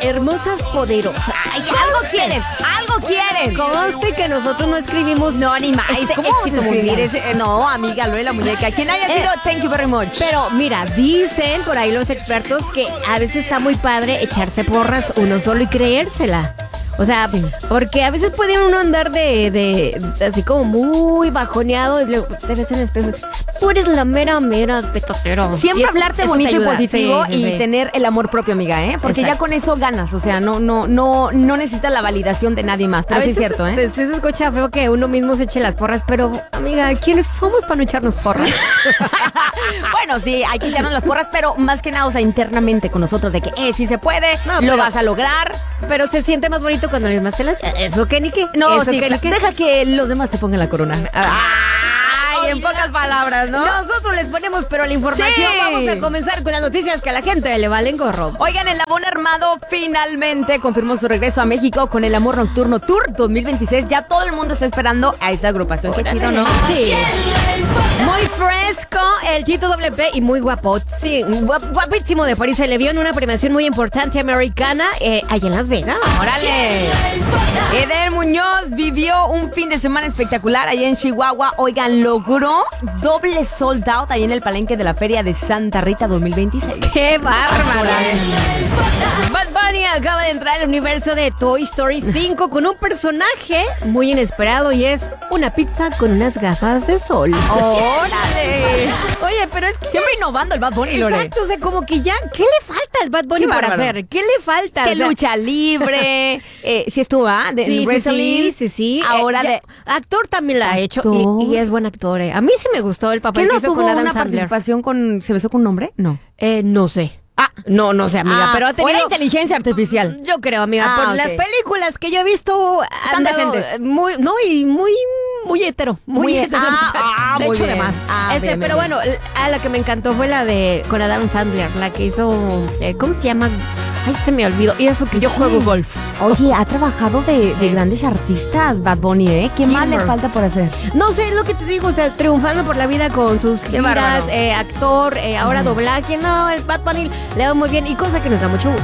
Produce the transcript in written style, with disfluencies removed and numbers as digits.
hermosas poderosas. Ay, algo quieren. Conste que nosotros no escribimos. No, ni más. Este ¿Cómo éxito vamos a escribir mundial. ese? No, amiga, lo de la muñeca. Quien haya sido, thank you very much. Pero mira, dicen por ahí los expertos que a veces está muy padre echarse porras uno solo y creérsela. O sea, Sí. porque a veces puede uno andar de así como muy bajoneado y luego te ves en el espejo. Tú eres la mera pecatera. Siempre hablarte bonito y positivo Sí. y tener el amor propio, amiga, ¿eh? Porque Exacto. ya con eso ganas. O sea, no necesitas la validación de nadie más. Pero A sí es veces cierto, ¿eh? se escucha feo que uno mismo se eche las porras, pero amiga, ¿quiénes somos para no echarnos porras? Bueno, sí, hay que echarnos las porras, pero más que nada, o sea, internamente con nosotros, de que si se puede, No, lo pero- vas a lograr. Pero se siente más bonito cuando alguien más te las... Eso que ni qué. No, Eso sí, que ni qué. deja que los demás te pongan la corona. Ay, en pocas palabras, ¿no? Nosotros les ponemos, pero la información. Sí. Vamos a comenzar con las noticias que a la gente le valen gorro. Oigan, el Labón Armado finalmente confirmó su regreso a México con el Amor Nocturno Tour 2026. Ya todo el mundo está esperando a esa agrupación. Qué chido, ¿no? Sí. Muy fresco el Tito WP y muy guapo. Sí, guapísimo de París. Se le vio en una premiación muy importante americana allá en Las Vegas. ¡Órale! Eder Muñoz vivió un fin de semana espectacular allá en Chihuahua. Oigan, logró doble sold out ahí en el palenque de la Feria de Santa Rita 2026. ¡Qué bárbara! Bad Bunny acaba de entrar al universo de Toy Story 5 con un personaje muy inesperado y es una pizza con unas gafas de sol. ¡Órale! Oye, pero es que Siempre innovando el Bad Bunny, Lore. exacto, o sea, como que ya, ¿qué le falta al Bad Bunny Qué por bárbaro. hacer? ¿Qué le falta? Que O sea, lucha libre. Sí estuvo, ¿ah? De Sí, wrestling. sí. Ahora Ya, de... actor también la ha hecho Actor. y es buen actor. A mí sí me gustó el papel ¿Qué que no hizo tuvo con Adam una Sandler. participación con... ¿Se besó con un hombre? No. No sé. Ah. No sé, amiga, pero ha o era tenido... inteligencia artificial. Yo creo, amiga, por ok. las películas que yo he visto han Están dado decentes. muy hetero, muy hetero el muchacho. De muy hecho, de bien. más. Bien, Pero bien. bueno, a la que me encantó fue la de con Adam Sandler, la que hizo, ¿cómo se llama? Ay, se me olvidó. Y eso que yo juego golf. Oye, ha trabajado de grandes artistas Bad Bunny, ¿eh? ¿Qué más le Kimber. falta por hacer? No sé, es lo que te digo, o sea, triunfando por la vida con sus giras, bárbaro. actor, ahora doblaje. No, el Bad Bunny le va muy bien y cosa que nos da mucho gusto.